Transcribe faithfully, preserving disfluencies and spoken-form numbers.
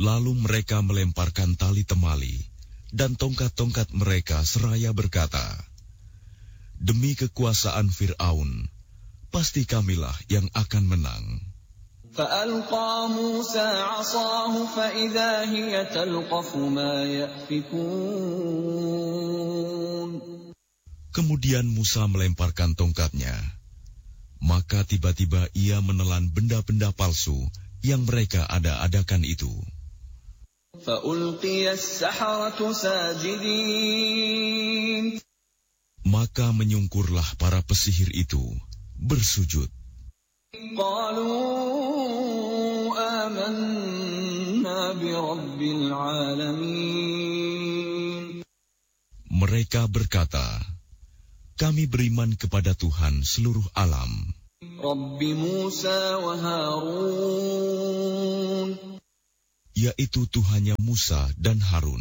Lalu mereka melemparkan tali temali dan tongkat-tongkat mereka seraya berkata, "Demi kekuasaan Fir'aun, pasti kamilah yang akan menang." فَأَلْقَى مُوسَى عَصَاهُ فَإِذَا هِيَ تَلْقَفُ مَا يَأْفِكُونَ. Kemudian Musa melemparkan tongkatnya. Maka tiba-tiba ia menelan benda-benda palsu yang mereka ada-adakan itu. فَأُلْقِيَ السَّحَرَةُ سَاجِدِينَ. Maka menyungkurlah para pesihir itu, bersujud. قَالُوا آمَنَّا بِرَبِّ الْعَالَمِينَ. Mereka berkata, "Kami beriman kepada Tuhan seluruh alam, رَبِّ مُوسَى وَهَارُونَ." yaitu Tuhannya Musa dan Harun.